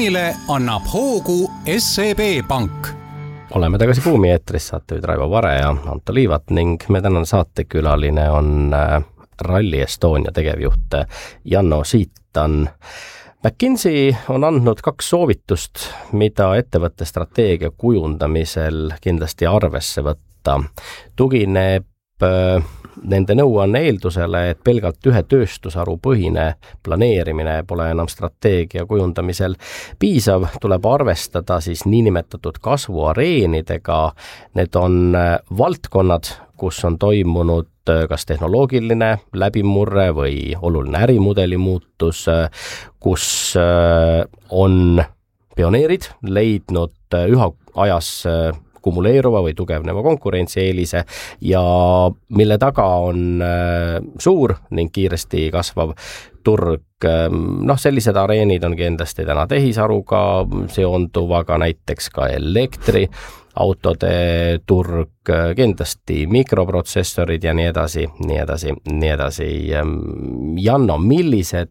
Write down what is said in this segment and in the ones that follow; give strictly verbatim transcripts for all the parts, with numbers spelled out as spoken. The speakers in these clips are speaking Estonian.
programmile annab hoogu S E B Pank. Oleme tagasi Buumi eetris, saatejuhid Raivo Vare ja Anto Liivat ning me tänane saatekülaline on Rally Estonia tegevjuht Janno Siitan. McKinsey on andnud kaks soovitust, mida ettevõtte strateegia kujundamisel kindlasti arvesse võtta. Tugineb nende nõuanne eeldusele, et pelgalt ühe tööstusharu põhine planeerimine pole enam strateegia kujundamisel piisav, tuleb arvestada siis niinimetatud kasvuareenidega. Need on valdkonnad, kus on toimunud kas tehnoloogiline läbimurre või oluline ärimudeli muutus, kus on pioneerid leidnud üha ajas kumuleeruva või tugevneva konkurentsieelise ja mille taga on suur ning kiiresti kasvav turg. Noh, sellised areenid on kindlasti täna tehisaruga seonduvaga, näiteks ka elektri, autode turg, kindlasti mikroprotsessorid ja nii edasi, nii edasi, nii edasi. Janno, millised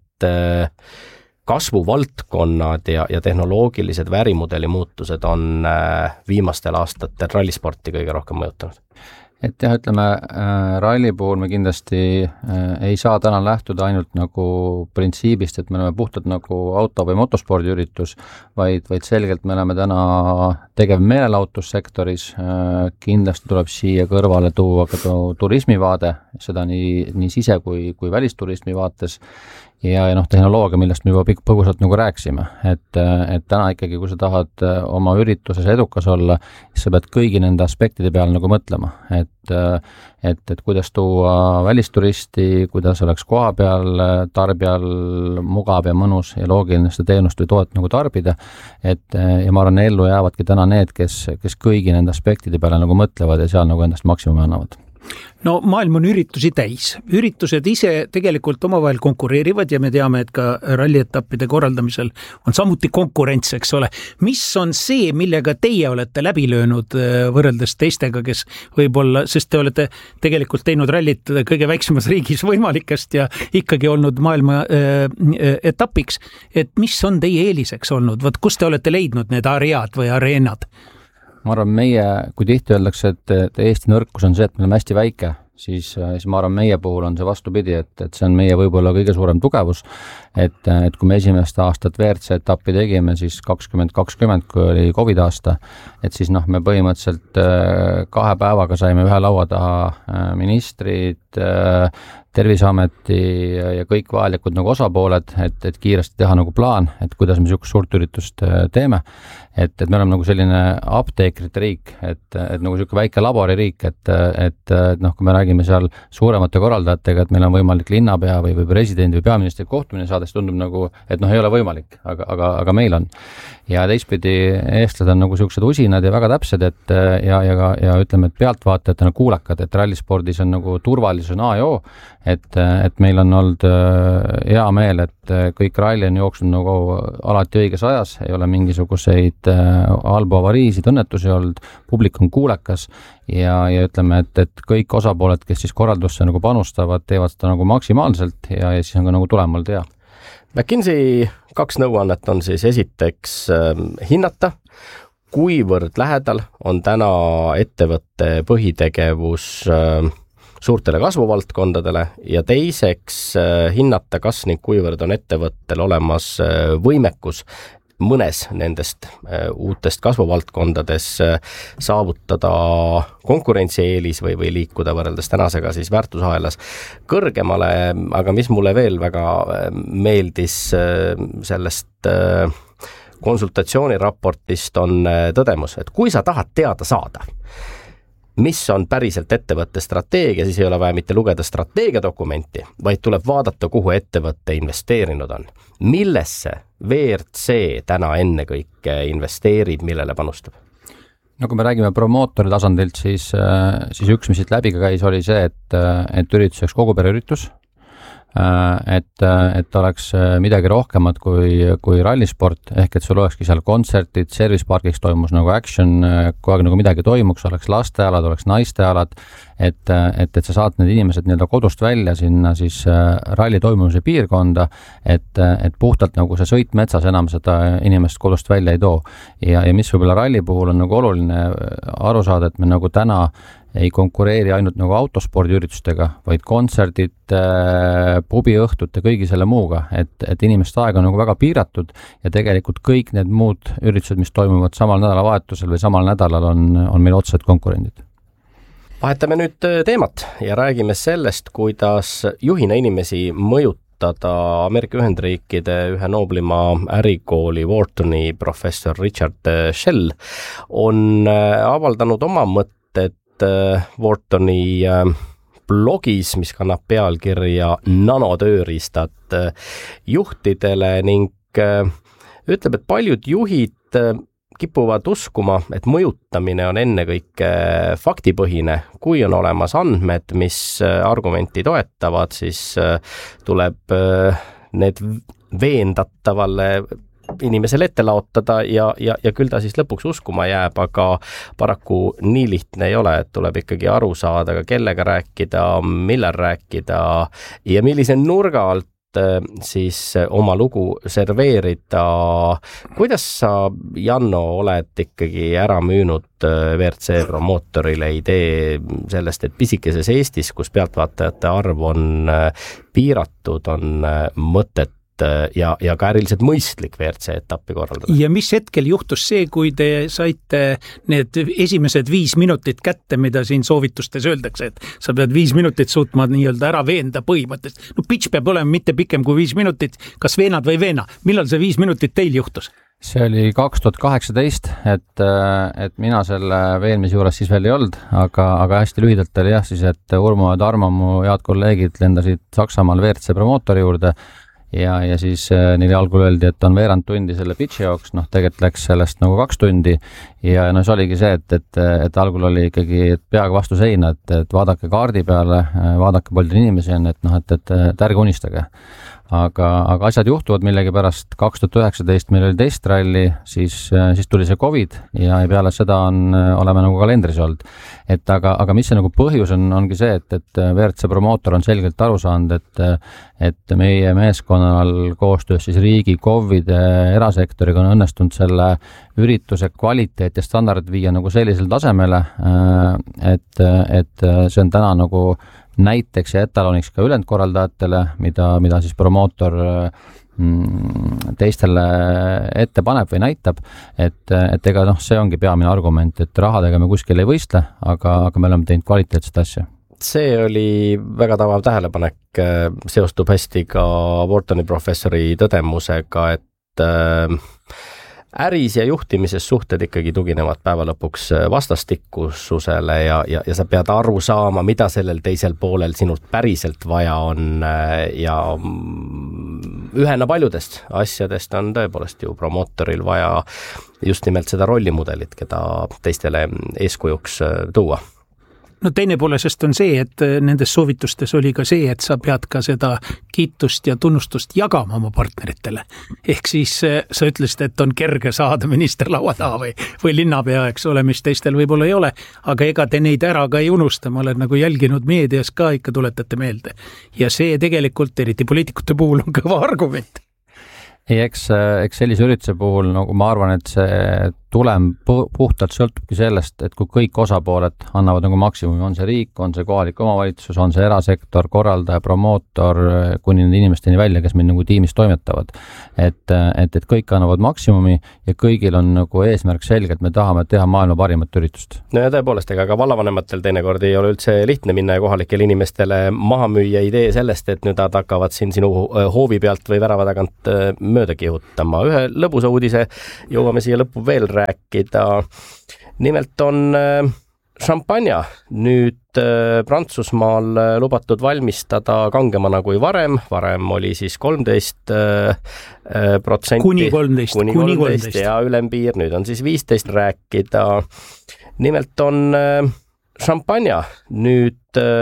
kasvuvaldkonnad ja, ja tehnoloogilised värimudeli muutused on viimastel aastatel rallisporti kõige rohkem mõjutanud? Et jah, ütleme, ralli puhul me kindlasti ei saa täna lähtuda ainult nagu printsiibist, et me oleme puhtalt nagu auto- või motospordiüritus, vaid, vaid selgelt me oleme täna tegev meelelahutussektoris. Kindlasti tuleb siia kõrvale tuua ka turismivaade, seda nii, nii sise- kui, kui välisturismi vaates. Ja, ja noh, tehnoloogia, millest me juba põgusalt nagu rääksime, et, et täna ikkagi, kui sa tahad oma ürituses edukas olla, siis sa pead kõigi nende aspektide peale nagu mõtlema, et, et, et kuidas tuua välisturisti, kuidas oleks koha peal tarbijal mugav ja mõnus ja loogiline seda teenust või toodet nagu tarbida, et ja ma arvan, ellu jäävadki täna need, kes, kes kõigi nende aspektide peale nagu mõtlevad ja seal nagu endast maksimumi annavad. No maailm on üritusi täis. Üritused ise tegelikult omavahel konkureerivad ja me teame, et ka rallietappide korraldamisel on samuti konkurents, eks ole. Mis on see, millega teie olete läbi löönud võrreldes teistega, kes võib-olla, sest te olete tegelikult teinud rallit kõige väiksemas riigis võimalikest ja ikkagi olnud maailma äh, etapiks. Et mis on teie eeliseks olnud? Võt, kus te olete leidnud need aread või areenad? Ma arvan, meie, kui tihti öeldakse, et, et Eesti nõrkus on see, et me oleme hästi väike, siis, siis ma arvan, meie puhul on see vastupidi, et, et see on meie võib-olla kõige suurem tugevus, et, et kui me esimest aastat V R C etappi tegime, siis kakskümmend kakskümmend, kui oli COVID aasta, et siis noh, me põhimõtteliselt kahe päevaga saime ühe laua taha ministrid, Terviseameti ja kõik vajalikud nagu osapooled, et, et kiiresti teha nagu plaan, et kuidas me niisugust suurt üritust teeme. Et, et me oleme nagu selline apteekrite riik, et, et nagu niisugune väike laboririik, et, et, et noh, kui me räägime seal suuremate korraldajatega, et meil on võimalik linnapea või, või presidendi või peaministri kohtumine saada, siis tundub nagu, et noh, ei ole võimalik, aga, aga, aga meil on. Ja teistpidi eestlased on nagu niisugused usinad ja väga täpsed, et ja, ja, ja ütleme, et pealtvaatajatena kuulekad, et rallispordis on nagu turvalisus on A ja O, et, et meil on olnud hea meel, et kõik ralli on jooksnud nagu alati õiges ajas, ei ole mingisuguseid halbu avariisid, õnnetusi olnud, publik on kuulekas ja, ja ütleme, et, et kõik osapooled, kes siis korraldusse nagu panustavad, teevad seda nagu maksimaalselt ja, ja siis on ka nagu tulem olnud hea. McKinsey kaks nõuannet on siis esiteks äh, hinnata, kuivõrd lähedal on täna ettevõtte põhitegevus äh, suurtele kasvuvaldkondadele ja teiseks äh, hinnata, kas ning kuivõrd on ettevõttel olemas äh, võimekus mõnes nendest äh, uutest kasvuvaldkondades äh, saavutada konkurentsieelis või, või liikuda võrreldes tänasega siis väärtusahelas kõrgemale, aga mis mulle veel väga äh, meeldis äh, sellest äh, konsultatsiooniraportist on äh, tõdemus, et kui sa tahad teada saada, mis on päriselt ettevõtte strateegia, siis ei ole vaja mitte lugeda strateegiadokumenti, vaid tuleb vaadata, kuhu ettevõtte investeerinud on. Millesse V R C täna ennekõike investeerib, millele panustab? No kui me räägime promootori tasandilt, siis, siis üks, mis siit läbi käis, oli see, et, et ürituseks kogu pereüritus. et, et oleks midagi rohkemat kui, kui rallisport, ehk et sul olekski seal kontsertid, service parkiks toimus nagu action, kogu aeg nagu midagi toimuks, oleks lastealad, oleks naistealad, et, et, et sa saad need inimesed nii-öelda kodust välja sinna siis ralli toimumise piirkonda, et, et puhtalt nagu see sõit metsas enam seda inimest kodust välja ei too. Ja, ja mis võib-olla ralli puhul on nagu oluline aru saada, et me nagu täna ei konkureeri ainult nagu autospordiüritustega, vaid kontserdid, pubiõhtut ja kõigi selle muuga, et, et inimeste aeg on nagu väga piiratud ja tegelikult kõik need muud üritused, mis toimuvad samal nädalavahetusel või samal nädalal, on, on meil otsesed konkurendid. Vahetame nüüd teemat ja räägime sellest, kuidas juhina inimesi mõjutada Ameerika Ühendriikide ühe nooblima ärikooli Whartoni professor Richard Shell on avaldanud oma mõtted Whartoni blogis, mis kannab pealkirja nanotööriistad juhtidele ning ütleb, et paljud juhid kipuvad uskuma, et mõjutamine on ennekõike faktipõhine. Kui on olemas andmed, mis argumenti toetavad, siis tuleb need veendatavale inimesele ette laotada ja, ja, ja küll ta siis lõpuks uskuma jääb, aga paraku nii lihtne ei ole, et tuleb ikkagi aru saada, kellega rääkida, millal rääkida ja millise nurga alt siis oma lugu serveerida. Kuidas sa, Janno, oled ikkagi ära müünud V R C promootorile idee sellest, et pisikeses Eestis, kus pealtvaatajate arv on piiratud, on mõtet ja, ja ka äriliselt mõistlik V R C etappi korraldada. Ja mis hetkel juhtus see, kui te saite need esimesed viis minutit kätte, mida siin soovitustes öeldakse, et sa pead viis minutit suutma nii-öelda ära veenda põhimõttest. No pitch peab olema mitte pikem kui viis minutit, kas veenad või veena. Millal see viis minutit teil juhtus? See oli kaks tuhat kaheksateist, et, et mina selle veenmise juures siis veel ei olnud, aga, aga hästi lühidalt oli jah siis, et Urmo ja Tarmo, mu head kolleegid, lendasid Saksamaal V R C promootori juurde ja, ja siis neile algul öeldi, et on veerand tundi selle pitchi jaoks, noh tegelikult läks sellest nagu kaks tundi ja no see oligi see, et, et, et algul oli ikkagi peaga vastu seina, et, et vaadake kaardi peale, vaadake palju inimesi on, et noh, et, et, et ärge unistage. Aga, aga asjad juhtuvad millegi pärast. kaks tuhat üheksateist meil oli testralli, siis, siis tuli see Covid ja peale seda on, oleme nagu kalendris olnud. Et aga, aga mis see nagu põhjus on, ongi see, et, et V R C promootor on selgelt aru saanud, et, et meie meeskonnal koostöös siis riigi, KOV-ide, erasektoriga on õnnestunud selle ürituse kvaliteet ja standard viia nagu sellisel tasemele, et, et see on täna nagu näiteks ja etaloniks ka ülendkorraldajatele, mida, mida siis promootor mm, teistele ette paneb või näitab, et, et ega noh, see ongi peamine argument, et rahadega me kuskil ei võistle, aga, aga me oleme teinud kvaliteetset asja. See oli väga tavav tähelepanek, seostub hästi ka Whartoni professori tõdemusega, et äh, äris ja juhtimises suhted ikkagi tuginevad päeva lõpuks vastastikkususele ja, ja, ja sa pead aru saama, mida sellel teisel poolel sinult päriselt vaja on ja ühena paljudest asjadest on tõepoolest ju promootoril vaja just nimelt seda rollimudelit, keda teistele eeskujuks tuua. No teine poole sest on see, et nendes soovitustes oli ka see, et sa pead ka seda kiitust ja tunnustust jagama oma partneritele. Ehk siis sa ütlesid, et on kerge saada minister laua taha või, või linnapea, eks ole, mis teistel võib-olla ei ole, aga ega te neid ära ka ei unusta, ma olen nagu jälginud meedias ka ikka tuletate meelde. Ja see tegelikult eriti poliitikute puhul on kõva argument. Ei, eks, eks sellise ürituse puhul, nagu ma arvan, et see tulem puhtalt sõltubki sellest, et kui kõik osapooled annavad nagu maksimumi, on see riik, on see kohalik omavalitsus, on see erasektor, korraldaja, promootor, kuni nende inimesteni välja, kes meil nagu tiimis toimetavad. Et, et, et kõik annavad maksimumi ja kõigil on nagu eesmärk selgelt, me tahame teha maailma parimat üritust. No ja tõepoolest, ega ka vallavanematel teinekord ei ole üldse lihtne minna ja kohalikele inimestele maha müüa idee sellest, et nüüd nad hakkavad siin sinu hoovi pealt või värava tagant mööda kihutama. Ühe lõbusa uudise jõuame siia lõppu veel rääkida. Nimelt on šampanja nüüd Prantsusmaal lubatud valmistada kangemana kui varem. Varem oli siis kolmteist protsenti. Kuni kolmteist. Kuni kolmteist ja ülempiir. Nüüd on siis viisteist rääkida. Nimelt on šampanja nüüd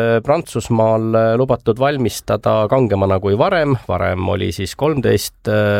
Prantsusmaal lubatud valmistada kangemana kui varem, varem oli siis kolmteist